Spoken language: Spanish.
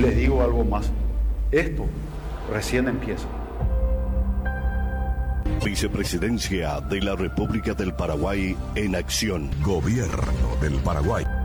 les digo algo más, esto recién empieza. Vicepresidencia de la República del Paraguay en acción. Gobierno del Paraguay.